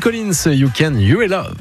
Collins, You Can, You Are Love.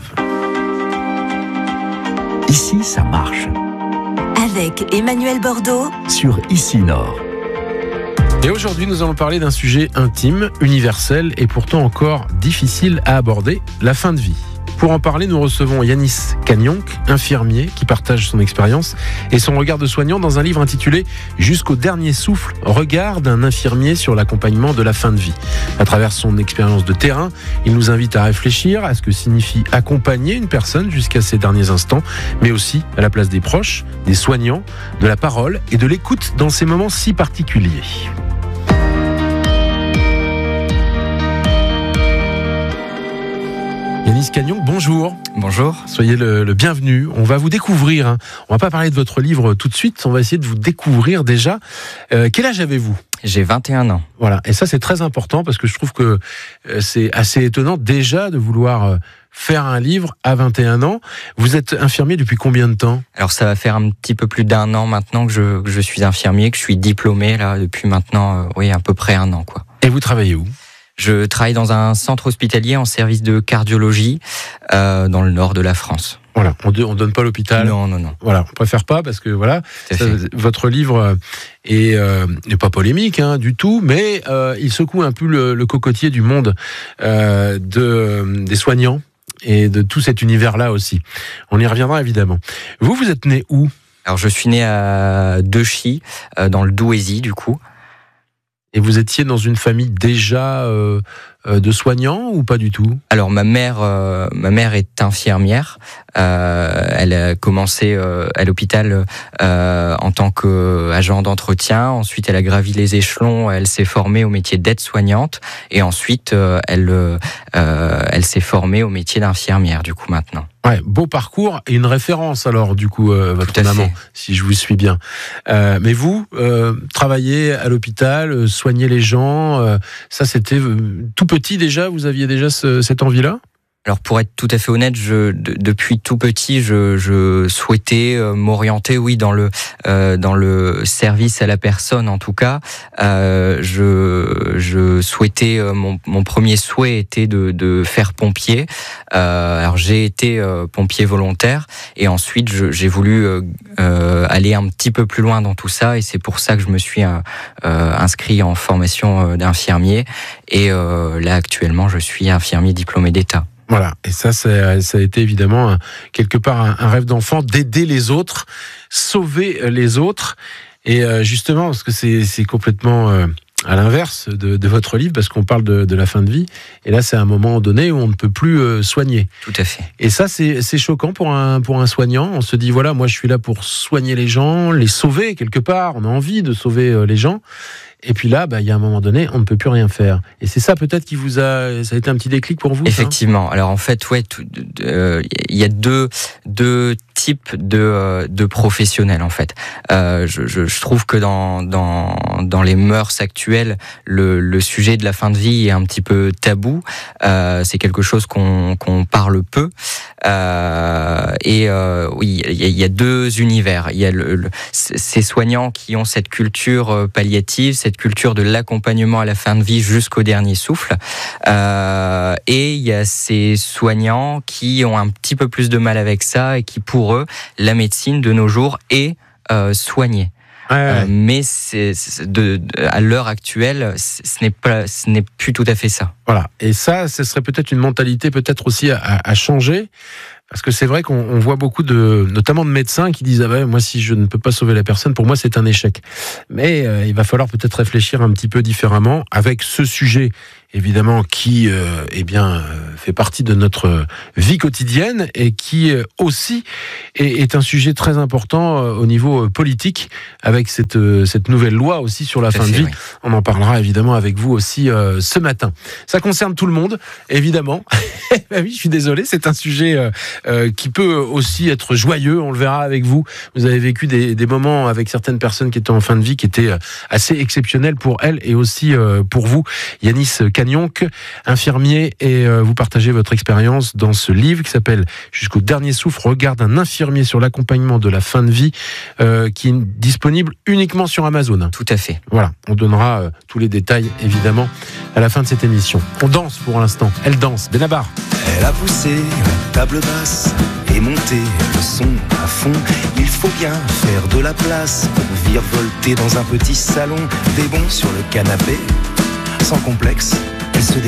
Ici, ça marche. Avec Emmanuel Bordeaux Sur Ici Nord. Et aujourd'hui, nous allons parler d'un sujet intime, universel et pourtant encore difficile à aborder, la fin de vie. Pour en parler, nous recevons Yanis Kagnonc, infirmier, qui partage son expérience et son regard de soignant dans un livre intitulé « Jusqu'au dernier souffle, regard d'un infirmier sur l'accompagnement de la fin de vie ». À travers son expérience de terrain, il nous invite à réfléchir à ce que signifie accompagner une personne jusqu'à ses derniers instants, mais aussi à la place des proches, des soignants, de la parole et de l'écoute dans ces moments si particuliers. Yanis Kagnonc, bonjour. Bonjour. Soyez le bienvenu. On va vous découvrir. On va pas parler de votre livre tout de suite. On va essayer de vous découvrir déjà. Quel âge avez-vous ? J'ai 21 ans. Voilà. Et ça, c'est très important parce que je trouve que c'est assez étonnant déjà de vouloir faire un livre à 21 ans. Vous êtes infirmier depuis combien de temps ? Alors ça va faire un petit peu plus d'1 an maintenant que je suis infirmier, que je suis diplômé là depuis maintenant, à peu près 1 an quoi. Et vous travaillez où ? Je travaille dans un centre hospitalier en service de cardiologie dans le nord de la France. Voilà, on donne pas l'hôpital. Non. Voilà, on préfère pas parce que voilà, votre livre n'est pas polémique du tout, mais il secoue un peu le cocotier du monde des soignants et de tout cet univers-là aussi. On y reviendra évidemment. Vous êtes né où ? Alors je suis né à Dechy, dans le Douaisis du coup. Et vous étiez dans une famille déjà de soignants ou pas du tout ? Alors ma mère est infirmière. Elle a commencé à l'hôpital en tant qu'agent d'entretien. Ensuite, elle a gravi les échelons. Elle s'est formée au métier d'aide-soignante. Et ensuite, elle s'est formée au métier d'infirmière. Du coup, maintenant. Ouais, beau parcours et une référence alors du coup votre maman, si je vous suis bien. Mais vous travaillez à l'hôpital, soignez les gens. Ça c'était tout petit déjà. Vous aviez déjà cette envie-là ? Alors pour être tout à fait honnête, depuis tout petit, je souhaitais m'orienter, dans le service à la personne en tout cas. Je souhaitais, mon premier souhait était de faire pompier. Alors j'ai été pompier volontaire et ensuite j'ai voulu aller un petit peu plus loin dans tout ça et c'est pour ça que je me suis inscrit en formation d'infirmier et là actuellement je suis infirmier diplômé d'État. Voilà, et ça a été évidemment quelque part un rêve d'enfant d'aider les autres, sauver les autres. Et justement, parce que c'est complètement à l'inverse de votre livre, parce qu'on parle de la fin de vie. Et là, c'est un moment donné où on ne peut plus soigner. Tout à fait. Et ça, c'est choquant pour un soignant. On se dit, voilà, moi, je suis là pour soigner les gens, les sauver quelque part. On a envie de sauver les gens. Et puis là, il y a un moment donné, on ne peut plus rien faire. Et c'est ça peut-être qui ça a été un petit déclic pour vous ? Effectivement. Alors en fait, il y a deux types de professionnels en fait. Je trouve que dans les mœurs actuelles, le sujet de la fin de vie est un petit peu tabou. C'est quelque chose qu'on parle peu. Il y a deux univers. Il y a ces soignants qui ont cette culture palliative, cette culture de l'accompagnement à la fin de vie jusqu'au dernier souffle. Et il y a ces soignants qui ont un petit peu plus de mal avec ça et qui, pour eux, la médecine de nos jours est soignée. Ouais. Mais à l'heure actuelle, ce n'est plus tout à fait ça. Voilà. Et ça, ce serait peut-être une mentalité peut-être aussi à changer. Parce que c'est vrai qu'on voit beaucoup notamment de médecins qui disent moi si je ne peux pas sauver la personne, pour moi c'est un échec. Mais il va falloir peut-être réfléchir un petit peu différemment avec ce sujet évidemment qui fait partie de notre vie quotidienne et qui aussi est un sujet très important au niveau politique avec cette nouvelle loi aussi sur la fin de vie. Oui. On en parlera évidemment avec vous aussi ce matin. Ça concerne tout le monde, évidemment. Oui, je suis désolé, c'est un sujet qui peut aussi être joyeux, on le verra avec vous. Vous avez vécu des moments avec certaines personnes qui étaient en fin de vie qui étaient assez exceptionnels pour elles et aussi pour vous, Yanis Kagnonc. Cagnonc, infirmier, et vous partagez votre expérience dans ce livre qui s'appelle Jusqu'au dernier souffle, regard d'un infirmier sur l'accompagnement de la fin de vie, qui est disponible uniquement sur Amazon. Tout à fait. Voilà, on donnera tous les détails évidemment à la fin de cette émission. On danse pour l'instant, elle danse, Benabar. Elle a poussé la table basse et monté le son à fond. Il faut bien faire de la place pour virevolter dans un petit salon. Des bons sur le canapé, sans complexe, elle se